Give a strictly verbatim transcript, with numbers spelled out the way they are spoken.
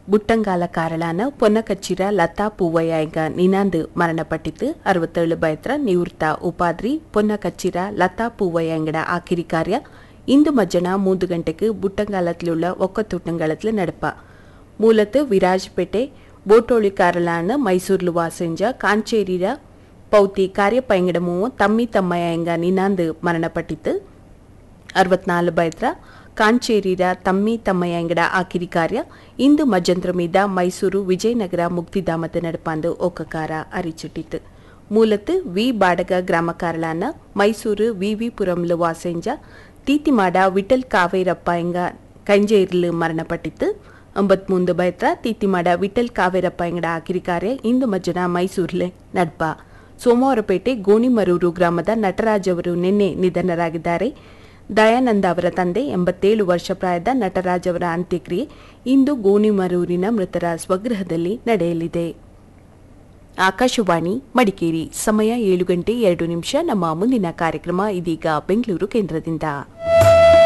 ಬುಟ್ಟಂಗಾಲ ಕಾರಳಾನ ಪೊನ್ನಕಚ್ಚಿರ ಲತಾ ಪೂವಯ್ಯಗ ನಿನಾಂದು ಮರಣಪಟ್ಟಿತು ಅರವತ್ತೇಳು ಬಯತ್ರ ನಿವೃತ್ತ ಉಪಾದ್ರಿ ಪೊನ್ನಕಚ್ಚಿರ ಲತಾ ಪೂವಯ್ಯಂಗಡ ಆಖಿರಿ ಕಾರ್ಯ ಇಂದು ಮಜ್ಜನ ಮೂದು ಗಂಟೆಗೆ ಬುಟ್ಟಂಗಾಲತ್ಲುಳ್ಳ ಒಕ್ಕತುಟ್ಟಂಗಳತ್ಲು ನಡಪ ಮೂಲತು ವಿರಾಜಪೇಟೆ ಬೋಟೋಳಿ ಕಾರಳಾನ ಮೈಸೂರ್ಲು ವಾಸಂಜ ಕಾಂಚೇರಿರ ಪೌತಿ ಕಾರ್ಯಪಯಂಗಡಮೂ ತಮ್ಮಿ ತಮ್ಮಯ್ಯಂಗ ನಿನಾಂದು ಮರಣಪಟ್ಟಿತು ಅರವತ್ನಾಲ್ಕು ಬಯತ್ರ ಕಾಂಚೇರಿರ ತಮ್ಮಿ ತಮ್ಮಯ್ಯಂಗಡ ಆಕಿರಿ ಕಾರ್ಯ ಇಂದು ಮಜ್ಜಂತ್ರ ಮೀದ ಮೈಸೂರು ವಿಜಯನಗರ ಮುಕ್ತಿಧಾಮದ ನಡಪಾಂದು ಒಕ್ಕಕಾರ ಅರಿಚಿಟ್ಟಿತು ಮೂಲತು ವಿ ಬಾಡಗ ಗ್ರಾಮ ಕಾರಳಾನ ಮೈಸೂರು ವಿವಿಪುರಂಲು ವಾಸೆಂಜ ತೀತಿಮಾಡ ವಿಠಲ್ ಕಾವೇರಪ್ಪ ಎಂಗ ಕಂಜೇರ್ಲು ಮರಣಪಟ್ಟಿತು ಒಂಬತ್ಮೂಂದು ಬಯತ್ರ ತೀತಿಮಾಡ ವಿಠಲ್ ಕಾವೇರಪ್ಪ ಎಂಗಡ ಆಕಿರಿ ಕಾರ್ಯ ಇಂದು ಮಜ್ಜನ ಮೈಸೂರ್ಲೆ ನಡ್ಪ ಸೋಮವಾರಪೇಟೆ ಗೋಣಿಮರೂರು ಗ್ರಾಮದ ನಟರಾಜ್ ಅವರು ನಿನ್ನೆ ನಿಧನರಾಗಿದ್ದಾರೆ. ದಯಾನಂದ ಅವರ ತಂದೆ ಎಂಬತ್ತೇಳು ವರ್ಷ ಪ್ರಾಯದ ನಟರಾಜ್ ಅವರ ಅಂತ್ಯಕ್ರಿಯೆ ಇಂದು ಗೋಣಿಮರೂರಿನ ಮೃತರ ಸ್ವಗೃಹದಲ್ಲಿ ನಡೆಯಲಿದೆ. ಆಕಾಶವಾಣಿ ಮಡಿಕೇರಿ ಸಮಯ ಏಳು ಗಂಟೆ ಎರಡು ನಿಮಿಷ. ನಮ್ಮ ಮುಂದಿನ ಕಾರ್ಯಕ್ರಮ ಇದೀಗ ಬೆಂಗಳೂರು ಕೇಂದ್ರದಿಂದ.